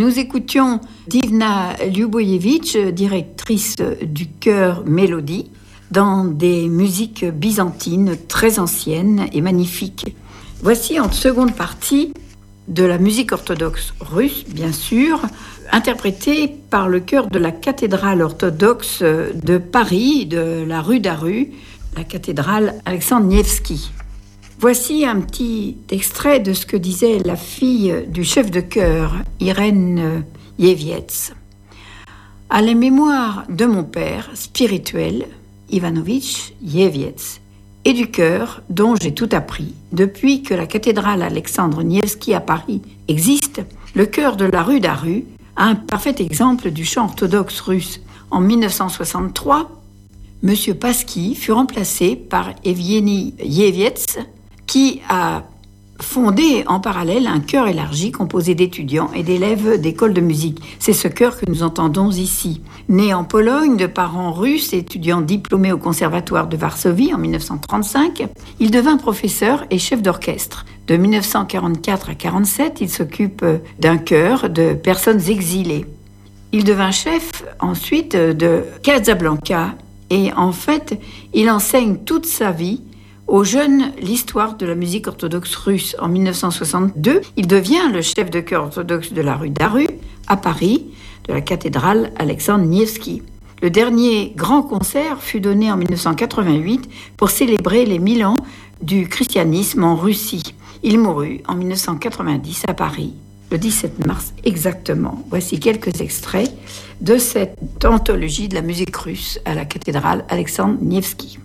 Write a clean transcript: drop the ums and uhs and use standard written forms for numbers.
Nous écoutions Divna Ljubojević, directrice du chœur Mélodie, dans des musiques byzantines très anciennes et magnifiques. Voici en seconde partie de la musique orthodoxe russe, bien sûr, interprétée par le chœur de la cathédrale orthodoxe de Paris, de la rue d'Aru, la cathédrale Alexandre Nevsky. Voici un petit extrait de ce que disait la fille du chef de chœur, Irène Yevietz. À la mémoire de mon père spirituel, Ivanovitch Yevietz, et du chœur dont j'ai tout appris. Depuis que la cathédrale Alexandre Nevsky à Paris existe, le chœur de la rue d'Aru a un parfait exemple du chant orthodoxe russe. En 1963, M. Pasky fut remplacé par Evgeny Yevietz, qui a fondé en parallèle un chœur élargi composé d'étudiants et d'élèves d'écoles de musique. C'est ce chœur que nous entendons ici. Né en Pologne de parents russes, étudiant diplômé au conservatoire de Varsovie en 1935, il devint professeur et chef d'orchestre. De 1944 à 1947, il s'occupe d'un chœur de personnes exilées. Il devint chef ensuite de Casablanca et en fait, il enseigne toute sa vie aux jeunes l'histoire de la musique orthodoxe russe. En 1962, il devient le chef de chœur orthodoxe de la rue d'Aru, à Paris, de la cathédrale Alexandre Nevsky. Le dernier grand concert fut donné en 1988 pour célébrer les 1000 ans du christianisme en Russie. Il mourut en 1990 à Paris, le 17 mars exactement. Voici quelques extraits de cette anthologie de la musique russe à la cathédrale Alexandre Nevsky.